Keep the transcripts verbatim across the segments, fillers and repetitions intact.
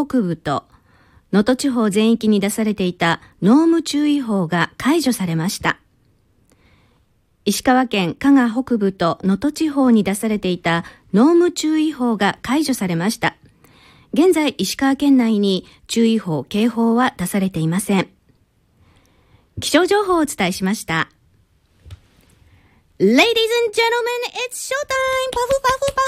北部と能登地方全域に出されていた濃霧注意報が解除されました。石川県加賀北部と能登地方に出されていた濃霧注意報が解除されました。現在、石川県内に注意報、警報は出されていません。気象情報をお伝えしました。Ladies and gentlemen, it's showtime! パフパフ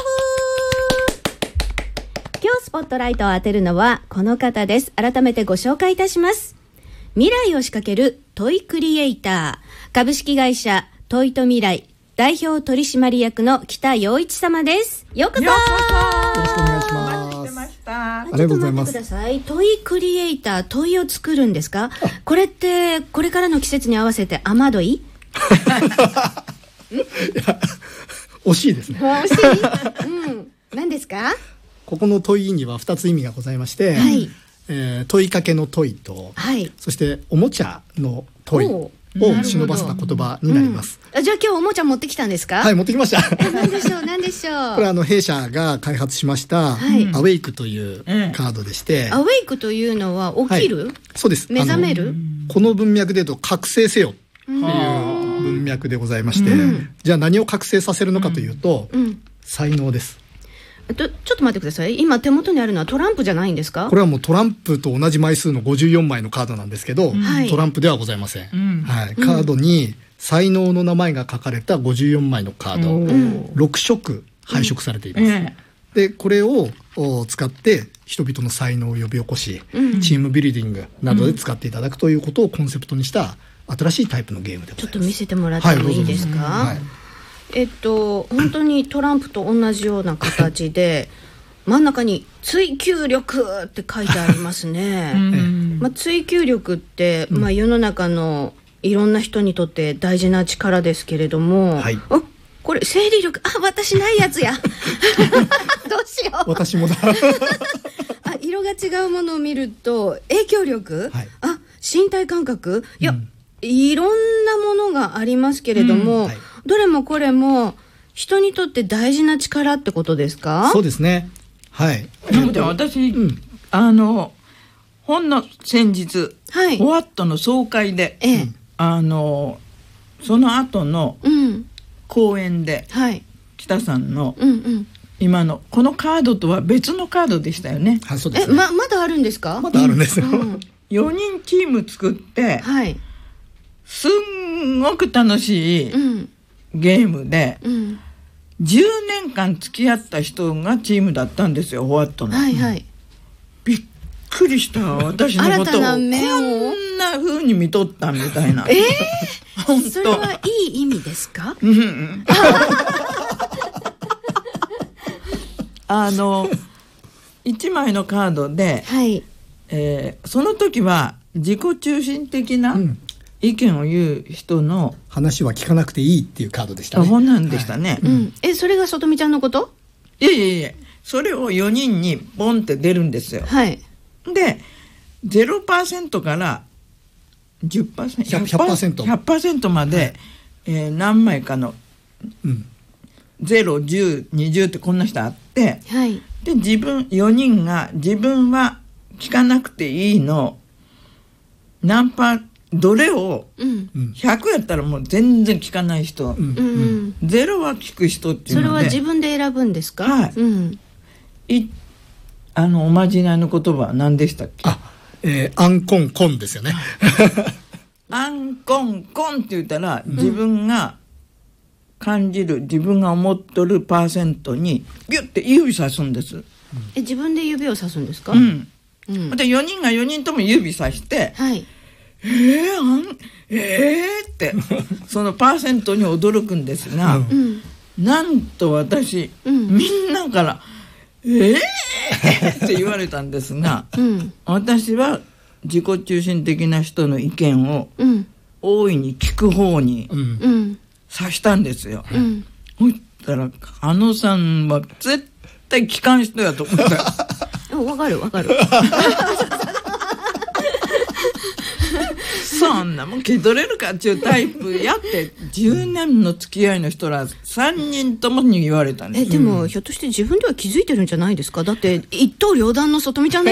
パフ！今日スポットライトを当てるのはこの方です。改めてご紹介いたします。未来を仕掛けるトイクリエイター、株式会社トイと未来代表取締役の北陽一様です。ようこそ。よろしくお願いします。 ありがとうございます。ちょっと待ってください。トイクリエイター、トイを作るんですか？これってこれからの季節に合わせて雨どい？ いや惜しいですね。 惜しい、うん、何ですか？ ここの問いにはふたつ意味がございまして、はい、えー、問いかけの問いと、はい、そしておもちゃの問いを忍ばせた言葉になります、 うん、じゃあ今日おもちゃ持ってきたんですか？ はい、持ってきました。 何でしょう何でしょう。 これはあの弊社が開発しました、はい、アウェイクというカードでして、 うん、アウェイクというのは起きる、はい、 そうです。 目覚める、 この文脈で言うと覚醒せよっていう文脈でございまして、うん、じゃあ何を覚醒させるのかというと、うん、才能です。 とちょっと待ってください。今手元にあるのはトランプじゃないんですか？ これはもうトランプと同じ枚数のごじゅうよんまいのカードなんですけど、うん、トランプではございません、うんはい、カードに才能の名前が書かれたごじゅうよんまいのカード、うん、ろく色配色されています、うん、でこれを使って人々の才能を呼び起こし、うん、チームビルディングなどで使っていただくということをコンセプトにした新しいタイプのゲームでございます。 ちょっと見せてもらってもいいですか？はい、えっと本当にトランプと同じような形で真ん中に追求力って書いてありますね、うんまあ、追求力って、まあ、世の中のいろんな人にとって大事な力ですけれども、はい、あこれ整理力、あ私ないやつやどうしよう私もだあ色が違うものを見ると影響力、はい、あ身体感覚、いや、うん、いろんなものがありますけれども、うんはい、どれもこれも人にとって大事な力ってことですか？ そうですね。はい。 なので私、うん、あの本の先日、はい、ホワットの総会で、ええ、あのその後の講演で、うんはい、北さんの、うんうん、今のこのカードとは別のカードでしたよね。 はい、そうですね。 え、ま、まだあるんですか？ まだあるんですよ、 うん、よにんチーム作って、はい、すんごく楽しいゲームで、うんうんじゅうねんかん付き合った人がチームだったんですよ、ホワットの、はいはい、びっくりした私のことをこんな風に見とったみたいなえー、本当それはいい意味ですか？ あのいちまいのカードで、はいえー、その時は自己中心的な、うん意見を言う人の話は聞かなくていいっていうカードでしたね。 本なんでしたね、 はいうん、えそれが外見ちゃんのこと？ いやいやいやそれをよにんにボンって出るんですよ、はい、で ゼロパーセント から じゅっパーセントひゃくパーセントひゃくパーセント まで、はいえー、何枚かの、うん、ゼロ、じゅう、にじゅうってこんな人あって、はい、で自分よにんが自分は聞かなくていいの何パーどれをひゃくやったらもう全然聞かない人、うんうん、ゼロは聞く人っていうのでそれは自分で選ぶんですか？ はい、うん、いあのおまじないの言葉は何でしたっけ？ あ、えー、アンコンコンですよねアンコンコンって言ったら自分が感じる、うん、自分が思っとるパーセントにギュッて指さすんです、うん、 え自分で指をさすんですか？ うんうん、でよにんがよにんとも指さしてはいえー、あんえーってそのパーセントに驚くんですが、うん、なんと私、うん、みんなからえーって言われたんですが、うん、私は自己中心的な人の意見を大いに聞く方にさしたんですよ、うん、そしたら加納さんは絶対聞かん人やと思ったわかるわかるそんなもん気取れるかっていうタイプやってじゅうねんの付き合いの人らさんにんともに言われたんです。 えでも、うん、ひょっとして自分では気づいてるんじゃないですか？だって一刀両断の外見ちゃん